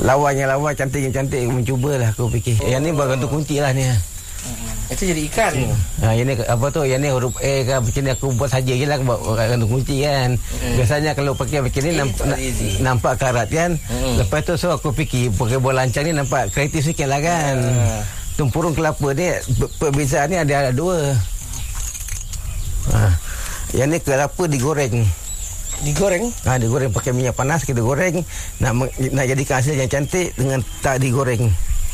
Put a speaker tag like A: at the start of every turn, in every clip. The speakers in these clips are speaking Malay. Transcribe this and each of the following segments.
A: lawan cantik mencubalah aku fikir. Yang ni bergantung kunci lah ni.
B: Itu jadi ikan.
A: Yang ni apa tu? Yang ni huruf A kan, macam ni aku buat saja je lah, aku buat gantung kunci kan. Biasanya kalau pakai macam ni nampak karat kan. Lepas tu so aku fikir pakai bola lancang ni nampak kreatif sikit lah kan. Tempurung kelapa ni perbezaan ni ada dua. Yang ni kelapa digoreng. Digoreng pakai minyak panas, kita goreng nak jadikan hasil yang cantik dengan tak digoreng.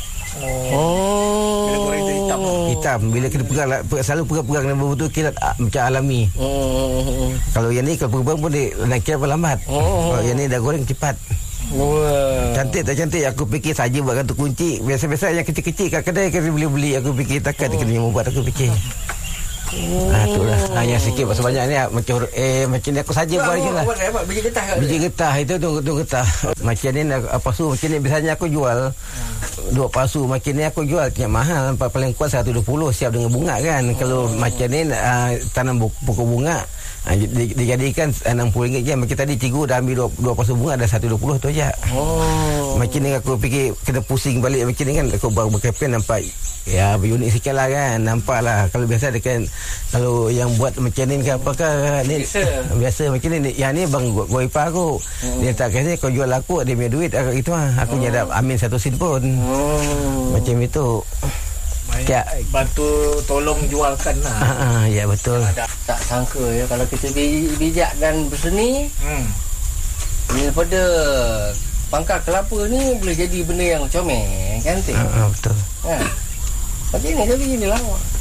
B: Bila goreng tu
A: hitam. Bila kita pegang selalu pegang dengan betul kilat macam alami. Kalau yang ni kalau pegang pun dia nak kira lambat. Kalau yang ni dah goreng cepat. Cantik tak cantik aku fikir saja buat gantung kunci. Biasa-biasa yang kecil-kecil kat kedai kita boleh aku fikir takkan dia kena buat, aku fikir. Itulah hanya sikit pasal banyak ni macam macam ni aku saja buat je lah. Biji getah itu tu getah. Macam ni pasu macam ni biasanya aku jual 2 pasu macam ni aku jual tiap mahal, paling kuat 120 siap dengan bunga kan. Kalau macam ni tanam pokok bunga dijadikan RM60 je. Macam tadi cikgu dah ambil 2 pasu bunga dah 120 tu aja. Macam ni aku fikir kena pusing balik macam ni kan. Aku baru berkepen nampak ya unik sikit lah kan. Nampak lah kalau biasa dekat kalau yang buat macam ni ke apakah ni biasa macam ni. Yang ni bang gua ipar aku dia tak kasi kau jual aku dia punya duit itu aku nyadap amin 1 sen pun. Macam itu
B: bantu tolong jualkan lah.
A: Ya betul.
B: Tak sangka ya kalau kita bijak dan berseni daripada pangkal kelapa ni boleh jadi benda yang comel cantik.
A: Betul.
B: Macam ni tapi inilah.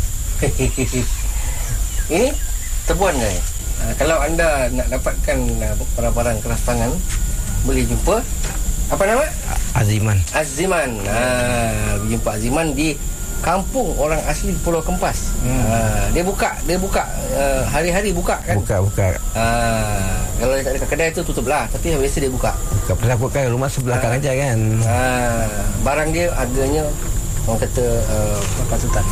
B: Ini tebuan guys. Kalau anda nak dapatkan barang-barang keras tangan boleh jumpa apa nama? Aziman. Jumpa Aziman di kampung orang asli Pulau Kempas. Dia buka hari-hari buka kan? Buka. Kalau dekat kedai tu tutup lah, tapi biasa dia buka.
A: Pasal aku kan rumah sebelah kan aja kan.
B: Barang dia harganya orang kata pasutan.